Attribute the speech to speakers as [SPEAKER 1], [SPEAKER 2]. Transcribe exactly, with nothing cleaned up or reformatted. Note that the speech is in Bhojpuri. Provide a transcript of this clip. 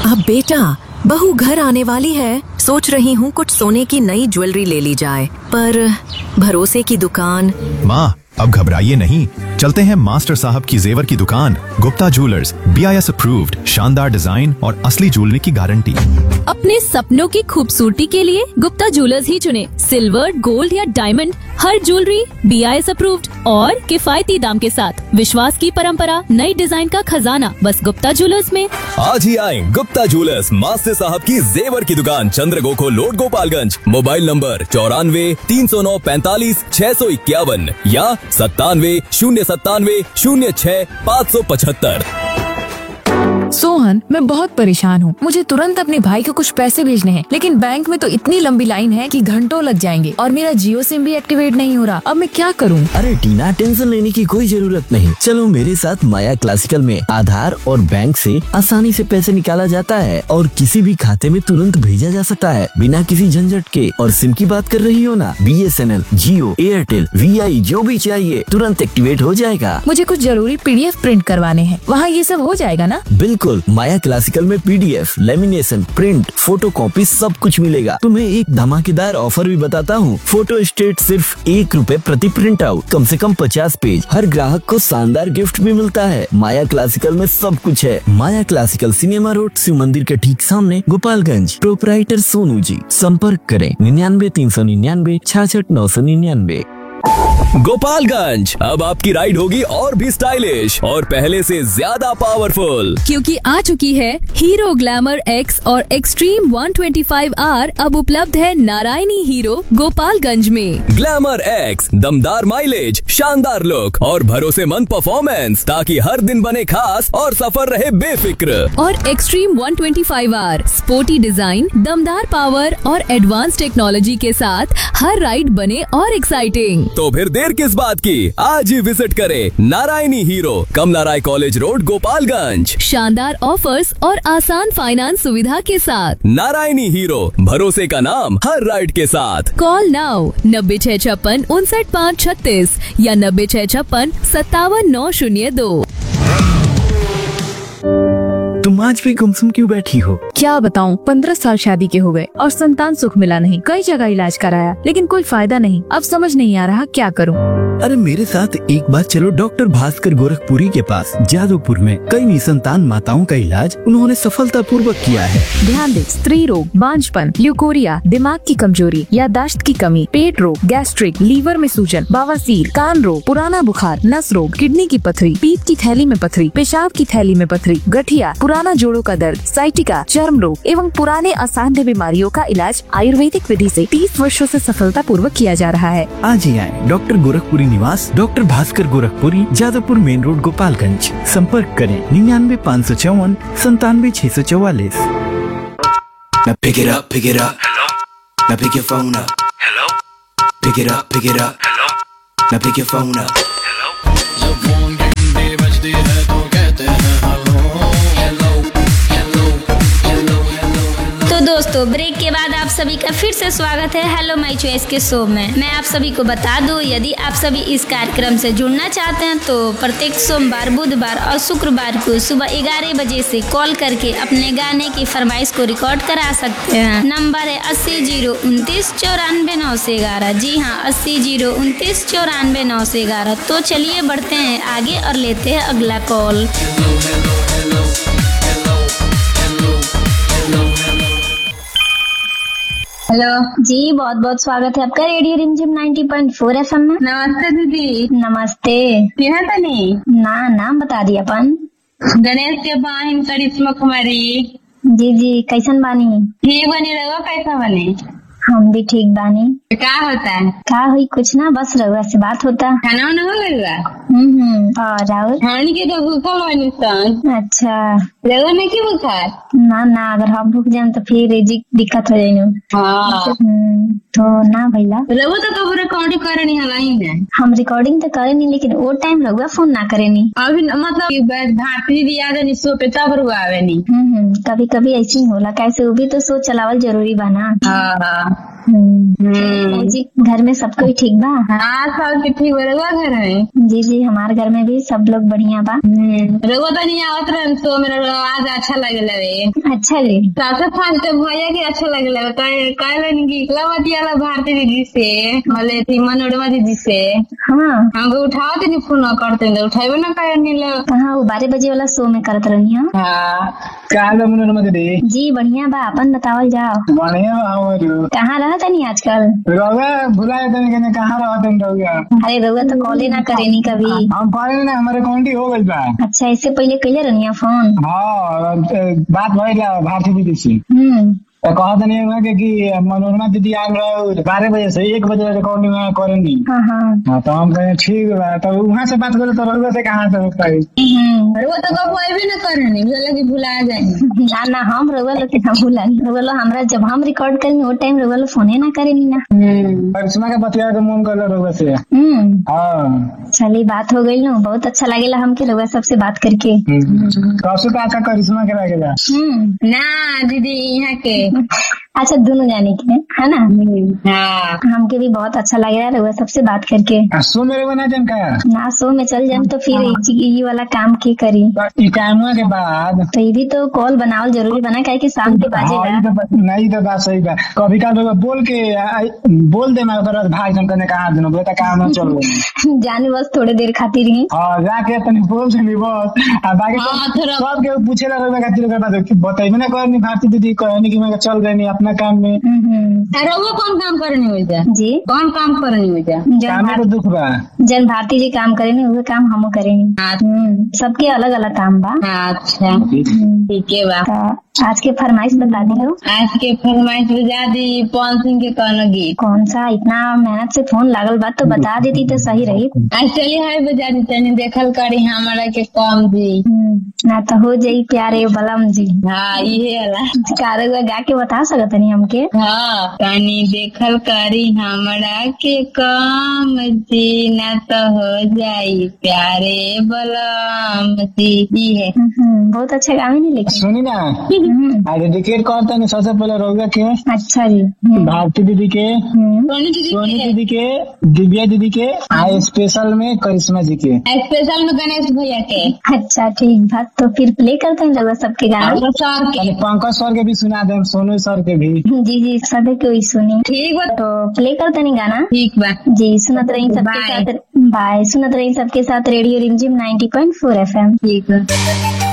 [SPEAKER 1] अब बेटा, बहू घर आने वाली है, सोच रही हूँ कुछ सोने की नई ज्वेलरी ले ली जाए, पर भरोसे की दुकान।
[SPEAKER 2] माँ, अब घबराइए नहीं, चलते हैं मास्टर साहब की जेवर की दुकान, Gupta jewellers, B I S approved, शानदार डिजाइन और असली ज्वेलरी की गारंटी।
[SPEAKER 3] अपने सपनों की खूबसूरती के लिए गुप्ता ज्वेलर्स ही चुने। सिल्वर, गोल्ड या diamond, Har jewellery B I S approved और किफायती दाम के साथ। विश्वास की परंपरा, नई डिजाइन का खजाना, बस गुप्ता ज्वेलर्स में।
[SPEAKER 4] आज ही आए गुप्ता ज्वेलर्स, मास्टर साहब की जेवर की दुकान, चंद्रगोखो रोड, गोपालगंज। मोबाइल नंबर चौरानवे तीन सौ नौ पैंतालीस छह सौ इक्यावन या सत्तानवे शून्य सत्तानवे शून्य छह पाँच सौ पचहत्तर।
[SPEAKER 5] सोहन, मैं बहुत परेशान हूँ। मुझे तुरंत अपने भाई को कुछ पैसे भेजने हैं, लेकिन बैंक में तो इतनी लंबी लाइन है कि घंटों लग जाएंगे और मेरा जियो सिम भी एक्टिवेट नहीं हो रहा। अब मैं क्या करूँ?
[SPEAKER 6] अरे टीना, टेंशन लेने की कोई जरूरत नहीं। चलो मेरे साथ माया क्लासिकल में आधार और बैंक से आसानी से पैसे निकाला जाता है और किसी भी खाते में तुरंत भेजा जा सकता है बिना किसी झंझट के। और सिम की बात कर रही हो ना, बी एस एन एल, जियो, एयरटेल, वी आई, जो भी चाहिए तुरंत एक्टिवेट हो जाएगा।
[SPEAKER 5] मुझे कुछ जरूरी पी डी एफ प्रिंट करवाने हैं, वहाँ ये सब हो जाएगा ना?
[SPEAKER 6] बिल्कुल, माया क्लासिकल में पी D F, lamination, print, photo copy सब कुछ मिलेगा। तुम्हें एक धमाकेदार ऑफर भी बताता हूँ। फोटो स्टेट सिर्फ एक रुपए प्रति प्रिंट आउट, कम से कम पचास पेज। हर ग्राहक को शानदार गिफ्ट भी मिलता है। माया क्लासिकल में सब कुछ है। माया क्लासिकल, सिनेमा रोड, शिव मंदिर के ठीक सामने, गोपालगंज। प्रोपराइटर सोनू जी। संपर्क करें निन्यानवे तीन सौ निन्यानवे छियासठ नौ सौ निन्यानवे।
[SPEAKER 4] गोपालगंज, अब आपकी राइड होगी और भी स्टाइलिश और पहले से ज्यादा पावरफुल,
[SPEAKER 3] क्योंकि आ चुकी है हीरो ग्लैमर एक्स और एक्सट्रीम एक सौ पच्चीस आर। अब उपलब्ध है नारायणी हीरो गोपालगंज में।
[SPEAKER 4] ग्लैमर एक्स, दमदार माइलेज, शानदार लुक और भरोसेमंद परफॉर्मेंस, ताकि हर दिन बने खास और सफर रहे बेफिक्र।
[SPEAKER 3] और एक्सट्रीम एक सौ पच्चीस आर, स्पोर्टी डिजाइन, दमदार पावर और एडवांस टेक्नोलॉजी के साथ हर राइड बने और एक्साइटिंग।
[SPEAKER 4] तो फिर देर किस बात की, आज ही विजिट करें नारायणी हीरो, कमला राय कॉलेज रोड, गोपालगंज।
[SPEAKER 3] शानदार ऑफर्स और आसान फाइनेंस सुविधा के साथ।
[SPEAKER 4] नारायणी हीरो, भरोसे का नाम हर राइड के साथ।
[SPEAKER 3] कॉल नाउ नब्बे छह छप्पन उनसठ पाँच छत्तीस या नब्बे छह छप्पन सत्तावन नौ शून्य दो।
[SPEAKER 6] तुम आज भी गुमसुम क्यों बैठी हो?
[SPEAKER 5] क्या बताऊँ, पंद्रह साल शादी के हो गए और संतान सुख मिला नहीं। कई जगह इलाज कराया, लेकिन कोई फायदा नहीं। अब समझ नहीं आ रहा क्या करूँ।
[SPEAKER 6] अरे मेरे साथ एक बार चलो डॉक्टर भास्कर गोरखपुरी के पास। जादवपुर में कई निसंतान माताओं का इलाज उन्होंने सफलता पूर्वक किया है।
[SPEAKER 5] ध्यान दे, स्त्री रोग, बांझपन, ल्यूकोरिया, दिमाग की कमजोरी, याददाश्त की कमी, पेट रोग, गैस्ट्रिक, लीवर में सूजन, बवासीर, कान रोग, पुराना बुखार, नस रोग, किडनी की पथरी, पीत की थैली में पथरी, पेशाब की थैली में पथरी, गठिया, पुराना जोड़ों का दर्द, साइटिका, चर्म रोग एवं पुराने असाध्य बीमारियों का इलाज आयुर्वेदिक विधि से तीस वर्षों से सफलता पूर्वक किया जा रहा है।
[SPEAKER 6] आज ही आए डॉक्टर गोरखपुरी निवास, doctor Bhaskar Gorakhpuri, Jadavpur main road, Gopalganj. संपर्क करें निन्यानवे पाँच सौ चौवन संतानवे छह सौ चौवालीस।
[SPEAKER 7] Now pick it up, pick it up. Hello. Now pick your phone up. Hello. Pick it up, pick it up. Hello. Now pick your phone up. Hello. जब फोन की घंटी बजती है तो कहते हैं hello hello hello hello hello.
[SPEAKER 8] तो दोस्तों, ब्रेक के बाद आप सभी का फिर से स्वागत है हेलो माय चॉइस के शो में। मैं आप सभी को बता दूं, यदि आप सभी इस कार्यक्रम से जुड़ना चाहते हैं तो प्रत्येक सोमवार, बुधवार और शुक्रवार को सुबह ग्यारह बजे से कॉल करके अपने गाने की फरमाइश को रिकॉर्ड करा सकते हैं। नंबर है अस्सी जीरो उनतीस चौरानवे नौ से ग्यारह। जी हाँ, अस्सी जीरो उनतीस चौरानवे नौ से ग्यारह। तो चलिए बढ़ते हैं आगे और लेते हैं अगला कॉल। हेलो जी, बहुत बहुत स्वागत है आपका रेडियो रिमझिम नब्बे पॉइंट चार एफएम में।
[SPEAKER 9] नमस्ते दीदी।
[SPEAKER 8] नमस्ते।
[SPEAKER 9] क्या तनी
[SPEAKER 8] ना नाम बता दिया अपन।
[SPEAKER 9] गणेश के बहन करिश्मा कुमारी।
[SPEAKER 8] जी जी, कैसन बानी?
[SPEAKER 9] ठीक बनी रहो, कैसा बनी?
[SPEAKER 8] हम भी ठीक बानी।
[SPEAKER 9] क्या होता है?
[SPEAKER 8] क्या हुई? कुछ ना, बस रघुआ से बात होता।
[SPEAKER 9] खाना वाना हो गया?
[SPEAKER 8] हम्म और राहुल
[SPEAKER 9] खाने के तो भूखा बनी सन।
[SPEAKER 8] अच्छा,
[SPEAKER 9] रघुआ ने की बुखार?
[SPEAKER 8] ना ना, अगर हम भूख जाए तो फिर दिक्कत हो जाए।
[SPEAKER 9] हाँ
[SPEAKER 8] तो ना भैया,
[SPEAKER 9] रघु तो कब रिकॉर्डिंग करे नहीं हला ही ने।
[SPEAKER 8] हम रिकॉर्डिंग तो करे नहीं, लेकिन वो टाइम रघुआ फोन ना करे नहीं।
[SPEAKER 9] अभी मतलब भारतीय भी याद है सो पे तब रुआ आवे नहीं।
[SPEAKER 8] हम्म कभी कभी ऐसी होला, कैसे वो भी तो सो चलावल जरूरी बना।
[SPEAKER 9] हाँ
[SPEAKER 8] जी घर में सब कोई ठीक बा?
[SPEAKER 9] हाँ सब के ठीक बा घर में।
[SPEAKER 8] जी जी हमारे घर में भी सब लोग बढ़िया बा।
[SPEAKER 9] रउआ तो नहीं आवत रहे तो मेरा आवाज अच्छा लगे लगे।
[SPEAKER 8] अच्छा जी
[SPEAKER 9] सबसे फर्स्ट भैया के अच्छा लगे लगे कहलन की लवतिया भारती दीदी से बोले थी मनोरमा दीदी से।
[SPEAKER 8] हाँ
[SPEAKER 9] हमको उठाओ तो फोन करते उठाबे ना करनी लोग।
[SPEAKER 8] कहाँ वो बारह बजे वाला शो में करत रहनी है।
[SPEAKER 9] हाँ क्या मनोरमा दीदी?
[SPEAKER 8] जी बढ़िया बा अपन बतावल जाओ।
[SPEAKER 9] बढ़िया
[SPEAKER 8] कहाँ रहा था नहीं आजकल?
[SPEAKER 9] भुला कहाँ रहा था?
[SPEAKER 8] अरे रउआ तो कॉल ना करे नहीं कभी।
[SPEAKER 9] हम कॉल ना हमारे काउंटी हो गई बा।
[SPEAKER 8] अच्छा इससे पहले कैले रहनी फोन?
[SPEAKER 9] हाँ बात भइल भारती दीदी से।
[SPEAKER 8] हम्म
[SPEAKER 9] तो कहा था नहीं हुआ कि मनोरमा दीदी आ रहे बारह बजे से एक बजे रिकॉर्डिंग में करेंगी।
[SPEAKER 8] हाँ हाँ
[SPEAKER 9] तो हम कहें ठीक है तो वहाँ से बात करो तो रउआ से कहाँ से रउआ तो कभी भी ना करेंगे लगे भुला जाए।
[SPEAKER 8] ना ना हम रउआ लोग के भूला रउआ लोग हमरा जब हम रिकॉर्ड करेंगे वो टाइम रउआ लोग फोने ना करेंगी ना।
[SPEAKER 9] करिश्मा के बतिया के मन कर रउआ से।
[SPEAKER 8] हम्म
[SPEAKER 9] हाँ
[SPEAKER 8] चलिए बात हो गई ना बहुत अच्छा लगेला हमके रउआ सबसे बात करके।
[SPEAKER 9] कौशल तो अच्छा करिश्मा के लगेगा ना दीदी यहाँ के।
[SPEAKER 8] अच्छा दोनों जाने के है ना।
[SPEAKER 9] हाँ
[SPEAKER 8] हमके भी बहुत अच्छा लग रहा है रउआ सबसे बात करके।
[SPEAKER 9] सो मेरे को ना जन का
[SPEAKER 8] ना सो में चल जाए तो फिर ये वाला काम के करी
[SPEAKER 9] काम के बाद
[SPEAKER 8] तो ये भी तो कॉल बनावल जरूरी बना है कि शाम के बाजेगा।
[SPEAKER 9] नहीं तो बात सही बा कभी कभी बोल के बोल दे भाई जन करने कहा दिन बोले काम चल
[SPEAKER 8] जाने बस थोड़े देर खातिर ही।
[SPEAKER 9] हाँ जाके तनी बोल देनी बस बाकी सब के पूछे लगे खातिर बताइए ना करनी भारती दीदी कहनी की मैं चल गई अपना काम में।
[SPEAKER 8] वो कौन काम करनी हो जा जी
[SPEAKER 9] कौन काम करनी हो जा काम तो दुख बा
[SPEAKER 8] जन भारती जी काम करेंगे वो काम हम करेंगे। सबके अलग अलग काम बा।
[SPEAKER 9] अच्छा ठीक है बा।
[SPEAKER 8] आज के फरमाइश बता दी हो।
[SPEAKER 9] आज के फरमाइश बजा दी पवन सिंह के कौन गीत।
[SPEAKER 8] कौन सा इतना मेहनत से फोन लागल बात तो बता देती तो सही रही।
[SPEAKER 9] आज चलिए है बजा दी तनी देखल करी हमारा के कम जी
[SPEAKER 8] ना तो हो जाई प्यारे बलम जी।
[SPEAKER 9] हाँ ये वाला
[SPEAKER 8] कार गा के बता सकत नहीं हमके।
[SPEAKER 9] हाँ तनी देखल करी हमारा के कम जी ना तो हो जाई प्यारे बलम जी। ये है
[SPEAKER 8] बहुत अच्छा गाना नहीं लेकिन सुनी
[SPEAKER 9] ना डेडिकेट करता नहीं सबसे पहले रउआ के।
[SPEAKER 8] अच्छा जी
[SPEAKER 9] भारती दीदी के सोनी दीदी के दिव्या दीदी के आ स्पेशल में करिश्मा जी के स्पेशल में गणेश भैया के।
[SPEAKER 8] अच्छा ठीक बात तो फिर प्ले करते हैं रउआ सबके गाना।
[SPEAKER 9] सर के पंकज सर के भी सुना दे सोनू सर के भी।
[SPEAKER 8] जी जी सभी को ही सुनी।
[SPEAKER 9] ठीक बा
[SPEAKER 8] तो प्ले करते नहीं गाना।
[SPEAKER 9] ठीक बा
[SPEAKER 8] जी सुनत रही सबके साथ बाय सुनत रही सबके साथ रेडियो रिमझिम नाइन्टी पॉइंट फोर एफ एम।
[SPEAKER 9] ठीक है।